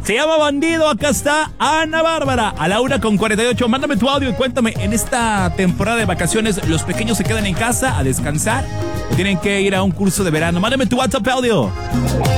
Se llama Bandido. Acá está Ana Bárbara a la 1:48. Mándame tu audio y cuéntame, en esta temporada de vacaciones, ¿los pequeños se quedan en casa a descansar o tienen que ir a un curso de verano? Mándame tu WhatsApp audio.